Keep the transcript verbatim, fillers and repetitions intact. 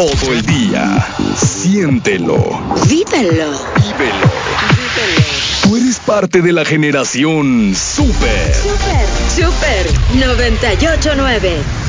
todo el día. Siéntelo. Vívelo. Vívelo. Vívelo. Tú eres parte de la generación Super. Super. Super noventa y ocho nueve.